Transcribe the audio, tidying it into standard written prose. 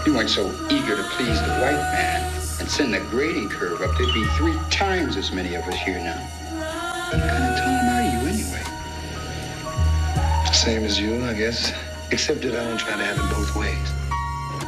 You weren't so eager to please the white man and send the grading curve up. There'd be 3 times as many of us here now. What kind of Tom are you, anyway? Same as you, I guess. Except that I don't try to have it both ways.